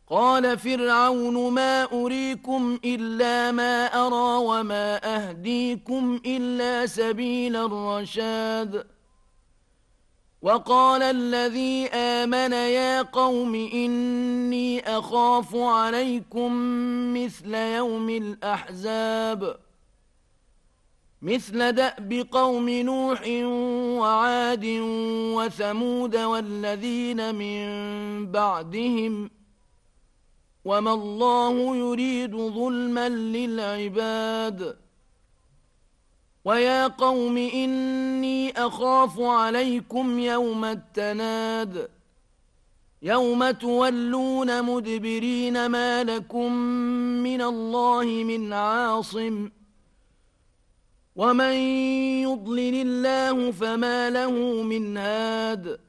قال فرعون ما أريكم إلا ما أرى وما أهديكم إلا سبيل الرشاد وقال الذي آمن يا قوم إني أخاف عليكم مثل يوم الأحزاب مثل دأب قوم نوح وعاد وثمود والذين من بعدهم وما الله يريد ظلما للعباد ويا قوم إني أخاف عليكم يوم التناد يوم تولون مدبرين ما لكم من الله من عاصم ومن يضلل الله فما له من هاد